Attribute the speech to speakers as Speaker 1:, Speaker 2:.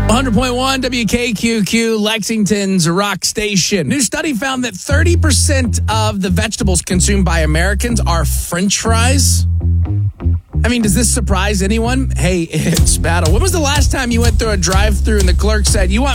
Speaker 1: 100.1 WKQQ, Lexington's rock station. New study found that 30% of the vegetables consumed by Americans are French fries. I mean, does this surprise anyone? Hey, it's battle. When was the last time you went through a drive-thru and the clerk said, "You want